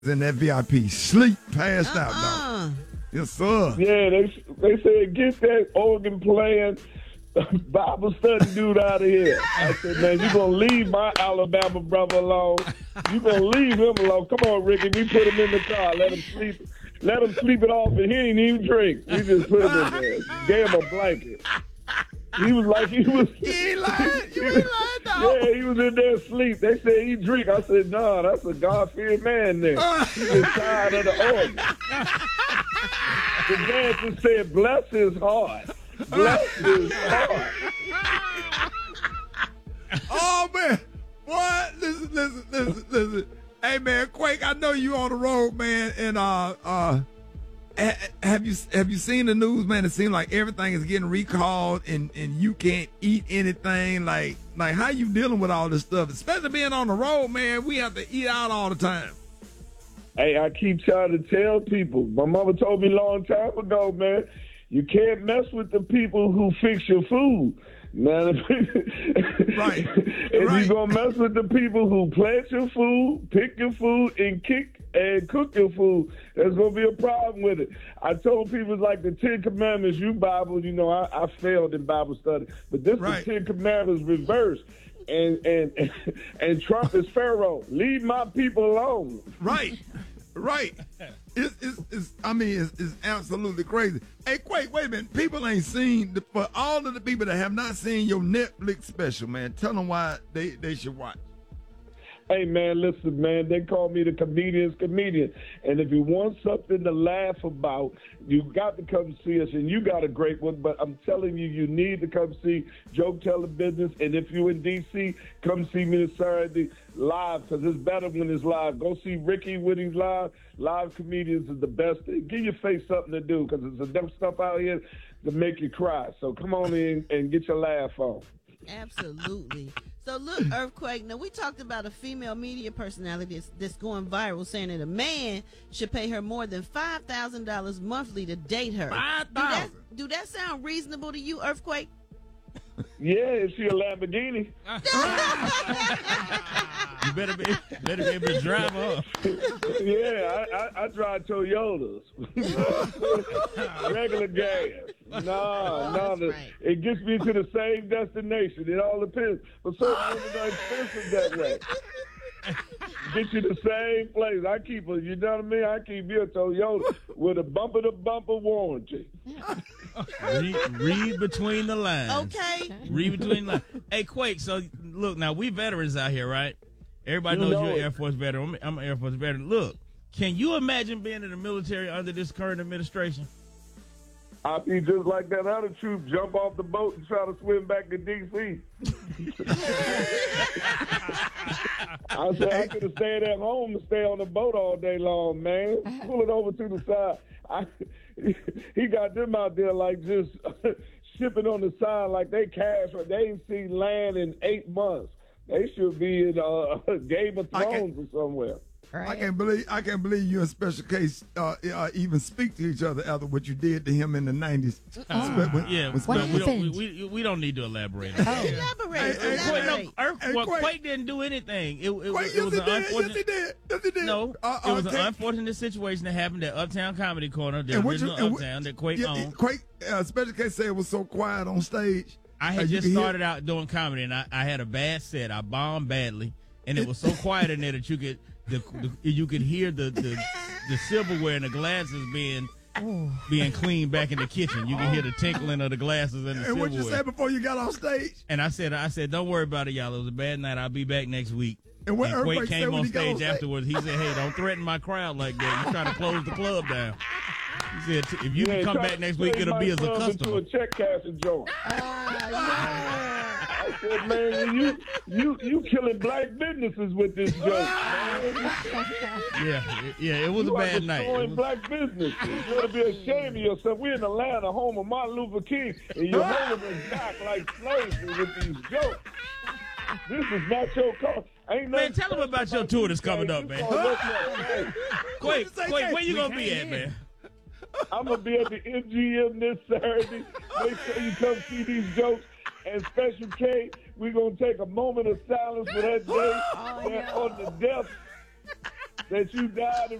in that VIP. Sleep, passed out, dog. Yes, sir. Yeah, they said, get that organ playing Bible study dude out of here. I said, man, you going to leave my Alabama brother alone. You going to leave him alone. Come on, Ricky. We put him in the car. Let him sleep. Let him sleep it off, and he ain't even drink. We just put him in there. Gave him a blanket. He was like, he was. You ain't lying. You ain't lying, dog. Yeah, he was in there asleep. They said he drink. I said, nah, that's a God-fearing man there. He was tired of the organ. The man just said, bless his heart. Bless his heart. Oh, man. Boy, listen. Hey, man, Quake, I know you on the road, man, and have you seen the news, man? It seems like everything is getting recalled, and you can't eat anything. Like how you dealing with all this stuff? Especially being on the road, man, we have to eat out all the time. Hey, I keep trying to tell people. My mama told me a long time ago, man, you can't mess with the people who fix your food. Man, right. If you're going to mess with the people who plant your food, pick your food, and cook your food, there's going to be a problem with it. I told people it's like the Ten Commandments, you Bible, you know, I failed in Bible study, but this is the Ten Commandments reversed. And Trump is Pharaoh. Leave my people alone. Right. It's absolutely crazy. Hey, Quake, wait a minute. People ain't seen, for all of the people that have not seen your Netflix special, man, tell them why they should watch. Hey, man, listen, man, they call me the comedian's comedian. And if you want something to laugh about, you got to come see us. And you got a great one, but I'm telling you, you need to come see Joke Teller Business. And if you're in D.C., come see me this Saturday live, because it's better when it's live. Go see Ricky when he's live. Live comedians is the best. Give your face something to do, because there's enough stuff out here to make you cry. So come on in and get your laugh on. Absolutely. So look, Earthquake, now we talked about a female media personality that's going viral saying that a man should pay her more than $5,000 monthly to date her. $5,000? Do that sound reasonable to you, Earthquake? Yeah, is she a Lamborghini? You better be able to drive up. Yeah, I drive Toyotas. Regular gas. No, right. It gets me to the same destination. It all depends. But some things are expensive that way. Get you the same place. I keep a, you know what I mean? I keep you a Toyota with a bumper-to-bumper warranty. Read between the lines. Okay. Read between the lines. Hey, Quake, so look, now we veterans out here, right? Everybody knows you're an Air Force veteran. I'm an Air Force veteran. Look, can you imagine being in the military under this current administration? I'd be just like that other troop, jump off the boat and try to swim back to D.C. I said I could have stayed at home and stay on the boat all day long, man. Pull it over to the side. He got them out there like just shipping on the side like they cash. They ain't seen land in 8 months. They should be in Game of Thrones or somewhere. Right. I can't believe you and Special Case even speak to each other after what you did to him in the 90s. We don't need to elaborate on that. Elaborate. Quake didn't do anything. It was an unfortunate. Yes, he did. No, it was an unfortunate situation that happened at Uptown Comedy Corner, the original Uptown that Quake owned. Quake, Special Case said it was so quiet on stage. I had just started out doing comedy, and I had a bad set. I bombed badly, and it was so quiet in there that you could hear the silverware and the glasses being cleaned back in the kitchen. You can hear the tinkling of the glasses and the silverware. And what you said before you got on stage? And I said, don't worry about it, y'all. It was a bad night. I'll be back next week. And Quake came on stage afterwards. He said, hey, don't threaten my crowd like that. You're trying to close the club down. He said, if you can come back next week, it'll be as a customer. Into a check cashing joint. I said, man, you killing black businesses with this joke, man. Yeah, it was a bad night. Destroying black businesses. You ought to be ashamed of yourself. We're in Atlanta, home of Martin Luther King, and you're holding us back like slaves with these jokes. This is not your call. Man, tell them about your tour that's coming up, man. Quake, where you gonna be at, man? I'm gonna be at the MGM this Saturday. Make sure you come see these jokes. And Special K, we're going to take a moment of silence for that day on the death that you died